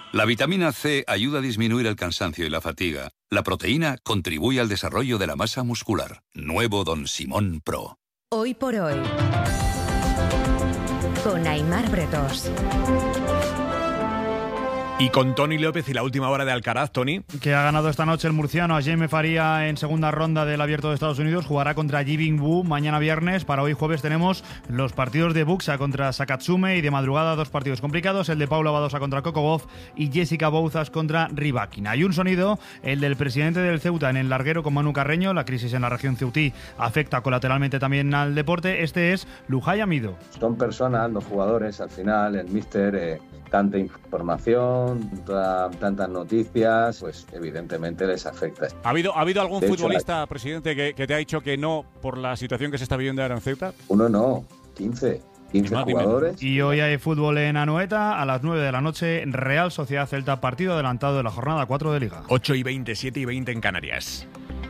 La vitamina C ayuda a disminuir el cansancio y la fatiga. La proteína contribuye al desarrollo de la masa muscular. Nuevo Don Simón Pro. Hoy por hoy, con Aimar Bretós. Y con Toni López y la última hora de Alcaraz, Toni. Que ha ganado esta noche el murciano a Jaime Faría en segunda ronda del Abierto de Estados Unidos. Jugará contra Ji Bing-Wu mañana viernes. Para hoy jueves tenemos los partidos de Buxa contra Sakatsume y de madrugada 2 partidos complicados. El de Paula Badosa contra Coco Gauff y Jessica Bouzas contra Rybakina. Hay un sonido, el del presidente del Ceuta en el larguero con Manu Carreño. La crisis en la región ceutí afecta colateralmente también al deporte. Este es Lujay Amido. Son personas, los jugadores, al final, el míster... tanta información, tantas noticias, pues evidentemente les afecta. ¿Ha habido algún futbolista, presidente, que te ha dicho que no por la situación que se está viviendo ahora en Ceuta? Uno no, 15 jugadores. Y hoy hay fútbol en Anoeta a las 9 de la noche, Real Sociedad Celta, partido adelantado de la jornada 4 de Liga. 8:20, 7:20 en Canarias.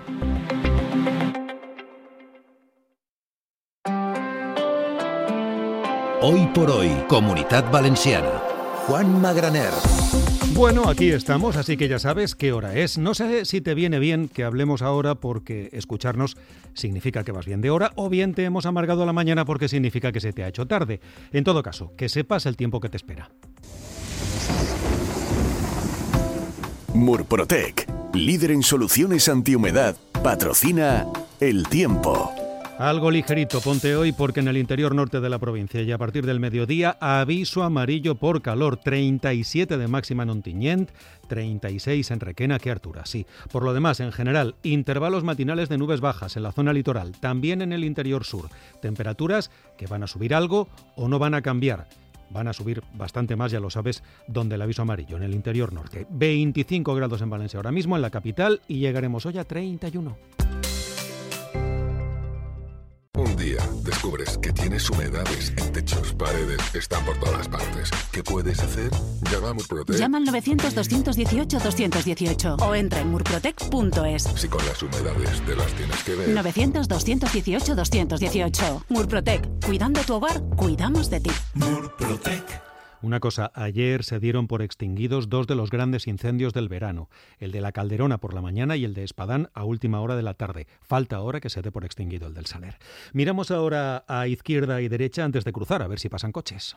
Hoy por hoy, Comunitat Valenciana. Juan Magraner. Bueno, aquí estamos, así que ya sabes qué hora es. No sé si te viene bien que hablemos ahora porque escucharnos significa que vas bien de hora o bien te hemos amargado la mañana porque significa que se te ha hecho tarde. En todo caso, que sepas el tiempo que te espera. Murprotec, líder en soluciones antihumedad, patrocina El Tiempo. Algo ligerito ponte hoy porque en el interior norte de la provincia y a partir del mediodía aviso amarillo por calor, 37 de máxima en Ontinyent, 36 en Requena, que Artura, sí. Por lo demás, en general, intervalos matinales de nubes bajas en la zona litoral, también en el interior sur. Temperaturas que van a subir algo o no van a cambiar. Van a subir bastante más, ya lo sabes, donde el aviso amarillo, en el interior norte. 25 grados en Valencia ahora mismo, en la capital, y llegaremos hoy a 31. Un día descubres que tienes humedades en techos, paredes, están por todas partes. ¿Qué puedes hacer? Llama a Murprotec. Llama al 900-218-218 o entra en murprotec.es. Si con las humedades te las tienes que ver. 900-218-218. Murprotec. Cuidando tu hogar, cuidamos de ti. Murprotec. Una cosa, ayer se dieron por extinguidos 2 de los grandes incendios del verano, el de la Calderona por la mañana y el de Espadán a última hora de la tarde. Falta ahora que se dé por extinguido el del Saler. Miramos ahora a izquierda y derecha antes de cruzar, a ver si pasan coches.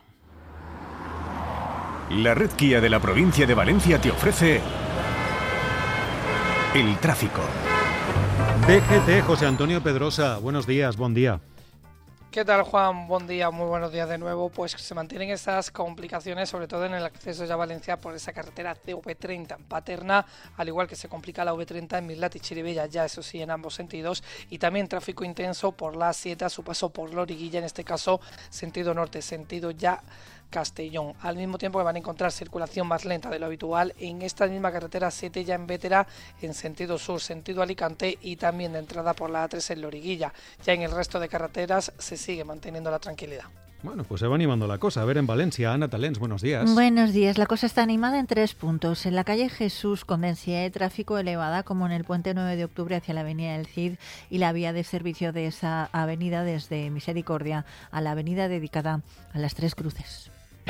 La red Kia de la provincia de Valencia te ofrece el tráfico. DGT, José Antonio Pedrosa, buenos días, buen día. ¿Qué tal, Juan? Buen día, muy buenos días de nuevo. Pues se mantienen esas complicaciones, sobre todo en el acceso ya a Valencia por esa carretera CV30 en Paterna, al igual que se complica la V30 en Mislata y Chirivella, ya eso sí en ambos sentidos, y también tráfico intenso por la A7 a su paso por Loriguilla, en este caso sentido norte, sentido ya Castellón, al mismo tiempo que van a encontrar circulación más lenta de lo habitual en esta misma carretera 7 ya en Vétera en sentido sur, sentido Alicante, y también de entrada por la A3 en Loriguilla. Ya en el resto de carreteras se sigue manteniendo la tranquilidad. Bueno, pues se va animando la cosa. A ver, en Valencia, Ana Talens, buenos días. Buenos días. La cosa está animada en 3 puntos. En la calle Jesús, con densidad de tráfico elevada, como en el puente 9 de octubre hacia la avenida del Cid y la vía de servicio de esa avenida desde Misericordia a la avenida dedicada a las 3 cruces.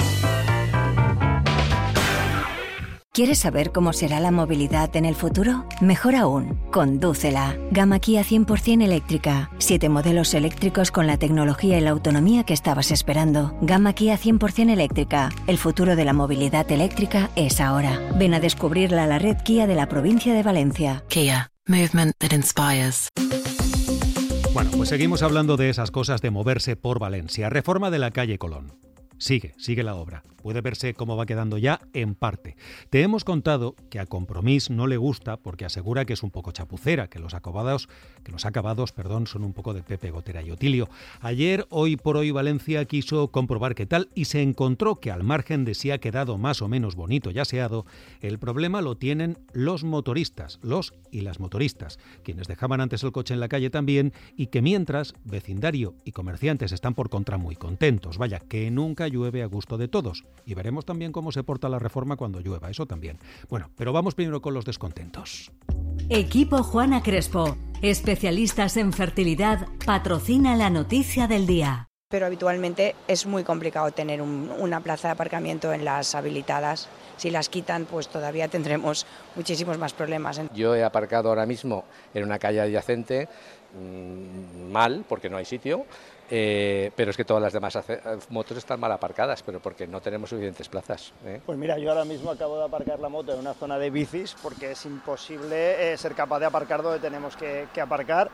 ¿Quieres saber cómo será la movilidad en el futuro? Mejor aún, condúcela. Gama Kia 100% eléctrica. 7 modelos eléctricos con la tecnología y la autonomía que estabas esperando. Gama Kia 100% eléctrica. El futuro de la movilidad eléctrica es ahora. Ven a descubrirla a la red Kia de la provincia de Valencia. Kia. Movement that inspires. Bueno, pues seguimos hablando de esas cosas de moverse por Valencia. Reforma de la calle Colón. Sigue la obra. Puede verse cómo va quedando ya en parte. Te hemos contado que a Compromís no le gusta porque asegura que es un poco chapucera, que los acabados son un poco de Pepe Gotera y Otilio. Ayer, Hoy por Hoy Valencia quiso comprobar qué tal y se encontró que al margen de si ha quedado más o menos bonito y aseado, el problema lo tienen los motoristas, los y las motoristas, quienes dejaban antes el coche en la calle también y que mientras vecindario y comerciantes están por contra muy contentos. Vaya, que nunca llueve a gusto de todos. Y veremos también cómo se porta la reforma cuando llueva, eso también. Bueno, pero vamos primero con los descontentos. Equipo Juana Crespo, especialistas en fertilidad, patrocina la noticia del día. Pero habitualmente es muy complicado tener una plaza de aparcamiento en las habilitadas. Si las quitan, pues todavía tendremos muchísimos más problemas. Yo he aparcado ahora mismo en una calle adyacente, mal, porque no hay sitio, pero es que todas las demás motos están mal aparcadas, pero porque no tenemos suficientes plazas. Pues mira, yo ahora mismo acabo de aparcar la moto en una zona de bicis porque es imposible ser capaz de aparcar donde tenemos que aparcar.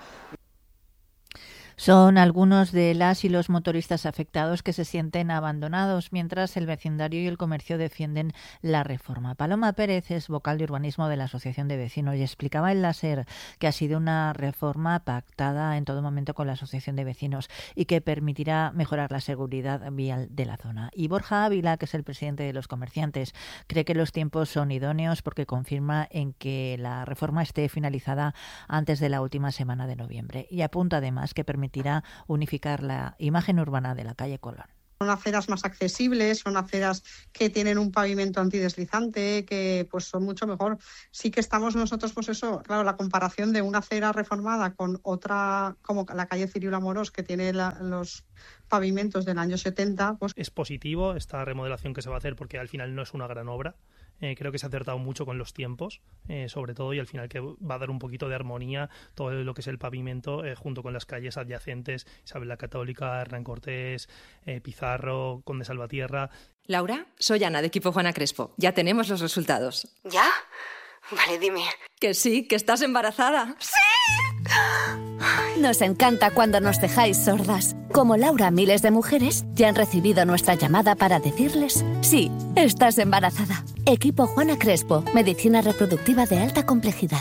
Son algunos de las y los motoristas afectados que se sienten abandonados, mientras el vecindario y el comercio defienden la reforma. Paloma Pérez es vocal de urbanismo de la Asociación de Vecinos y explicaba en la SER que ha sido una reforma pactada en todo momento con la Asociación de Vecinos y que permitirá mejorar la seguridad vial de la zona. Y Borja Ávila, que es el presidente de los comerciantes, cree que los tiempos son idóneos porque confirma en que la reforma esté finalizada antes de la última semana de noviembre y apunta además que permitirá unificar la imagen urbana de la calle Colón. Son aceras más accesibles, son aceras que tienen un pavimento antideslizante, que pues son mucho mejor. Sí que estamos nosotros, pues eso, claro, la comparación de una acera reformada con otra, como la calle Cirilo Amorós, que tiene los pavimentos del año 70. Pues... Es positivo esta remodelación que se va a hacer porque al final no es una gran obra. Creo que se ha acertado mucho con los tiempos, sobre todo, y al final que va a dar un poquito de armonía todo lo que es el pavimento junto con las calles adyacentes, Isabel la Católica, Hernán Cortés, Pizarro, Conde Salvatierra. Laura, soy Ana de Equipo Juana Crespo. Ya tenemos los resultados. ¿Ya? Vale, dime. Que sí, que estás embarazada. ¡Sí! Nos encanta cuando nos dejáis sordas. Como Laura, miles de mujeres ya han recibido nuestra llamada para decirles: sí, estás embarazada. Equipo Juana Crespo, medicina reproductiva de alta complejidad.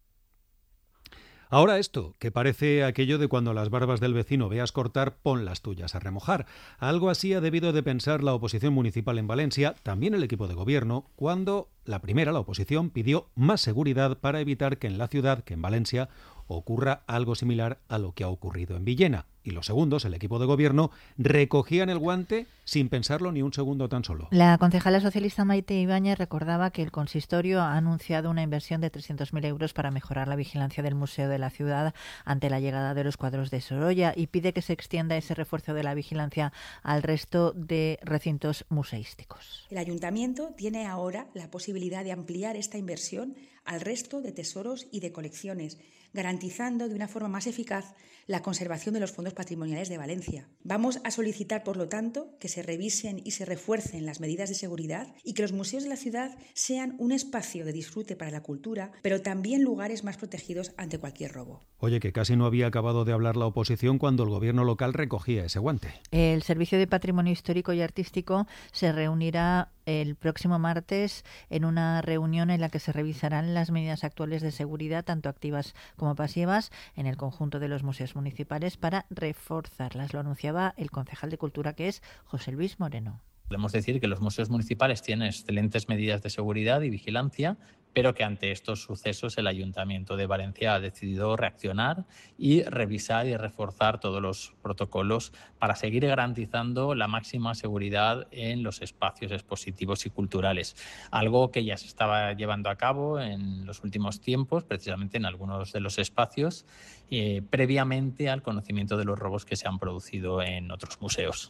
Ahora esto, que parece aquello de cuando las barbas del vecino veas cortar, pon las tuyas a remojar. Algo así ha debido de pensar la oposición municipal en Valencia, también el equipo de gobierno, cuando la oposición, pidió más seguridad para evitar que en la ciudad, que en Valencia, ocurra algo similar a lo que ha ocurrido en Villena. Y los segundos, el equipo de gobierno, recogían el guante sin pensarlo ni un segundo tan solo. La concejala socialista Maite Ibáñez recordaba que el consistorio ha anunciado una inversión de 300.000 euros para mejorar la vigilancia del Museo de la Ciudad ante la llegada de los cuadros de Sorolla y pide que se extienda ese refuerzo de la vigilancia al resto de recintos museísticos. El Ayuntamiento tiene ahora la posibilidad de ampliar esta inversión al resto de tesoros y de colecciones, garantizando de una forma más eficaz la conservación de los fondos patrimoniales de Valencia. Vamos a solicitar, por lo tanto, que se revisen y se refuercen las medidas de seguridad y que los museos de la ciudad sean un espacio de disfrute para la cultura, pero también lugares más protegidos ante cualquier robo. Oye, que casi no había acabado de hablar la oposición cuando el gobierno local recogía ese guante. El Servicio de Patrimonio Histórico y Artístico se reunirá el próximo martes en una reunión en la que se revisarán las medidas actuales de seguridad, tanto activas como pasivas, en el conjunto de los museos municipales para reforzarlas. Lo anunciaba el concejal de Cultura, que es José Luis Moreno. Podemos decir que los museos municipales tienen excelentes medidas de seguridad y vigilancia, pero que ante estos sucesos el Ayuntamiento de Valencia ha decidido reaccionar y revisar y reforzar todos los protocolos para seguir garantizando la máxima seguridad en los espacios expositivos y culturales. Algo que ya se estaba llevando a cabo en los últimos tiempos, precisamente en algunos de los espacios, previamente al conocimiento de los robos que se han producido en otros museos.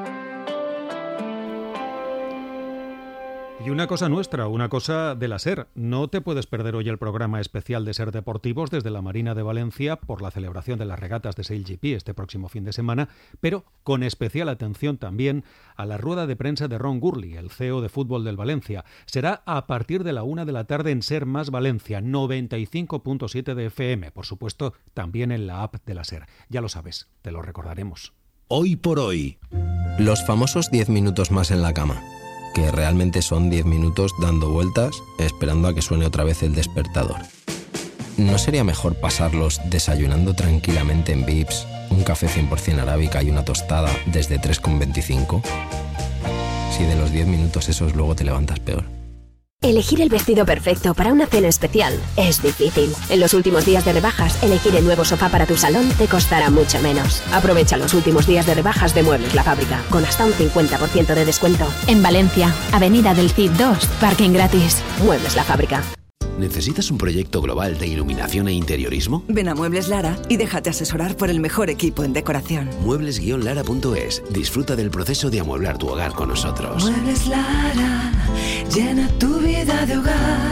Y una cosa nuestra, una cosa de la SER. No te puedes perder hoy el programa especial de SER Deportivos desde la Marina de Valencia por la celebración de las regatas de SailGP este próximo fin de semana, pero con especial atención también a la rueda de prensa de Ron Gurley, el CEO de fútbol del Valencia. Será a partir de la 1:00 p.m. en SER Más Valencia, 95.7 de FM, por supuesto también en la app de la SER. Ya lo sabes, te lo recordaremos. Hoy por hoy. Los famosos 10 minutos más en la cama, que realmente son 10 minutos dando vueltas, esperando a que suene otra vez el despertador. ¿No sería mejor pasarlos desayunando tranquilamente en Vips, un café 100% arábica y una tostada desde 3,25? Si de los 10 minutos esos luego te levantas peor. Elegir el vestido perfecto para una cena especial es difícil. En los últimos días de rebajas, elegir el nuevo sofá para tu salón te costará mucho menos. Aprovecha los últimos días de rebajas de Muebles La Fábrica, con hasta un 50% de descuento. En Valencia, Avenida del Cid 2, parking gratis. Muebles La Fábrica. ¿Necesitas un proyecto global de iluminación e interiorismo? Ven a Muebles Lara y déjate asesorar por el mejor equipo en decoración. Muebles-lara.es. Disfruta del proceso de amueblar tu hogar con nosotros. Muebles Lara, llena tu vida de hogar.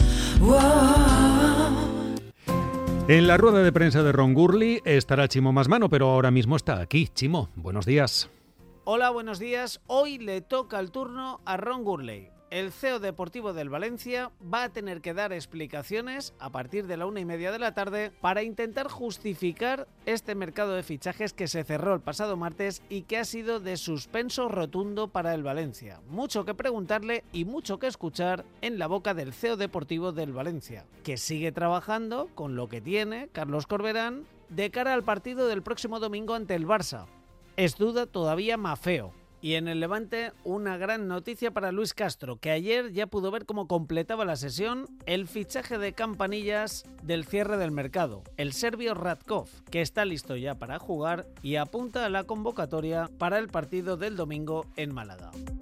Wow. En la rueda de prensa de Ron Gurley estará Chimo Masmano, pero ahora mismo está aquí. Chimo, buenos días. Hola, buenos días. Hoy le toca el turno a Ron Gurley. El CEO deportivo del Valencia va a tener que dar explicaciones a partir de la 1:30 de la tarde para intentar justificar este mercado de fichajes que se cerró el pasado martes y que ha sido de suspenso rotundo para el Valencia. Mucho que preguntarle y mucho que escuchar en la boca del CEO deportivo del Valencia, que sigue trabajando con lo que tiene Carlos Corberán de cara al partido del próximo domingo ante el Barça. Es duda todavía Maffeo. Y en el Levante, una gran noticia para Luis Castro, que ayer ya pudo ver cómo completaba la sesión el fichaje de campanillas del cierre del mercado, el serbio Radkov, que está listo ya para jugar y apunta a la convocatoria para el partido del domingo en Málaga.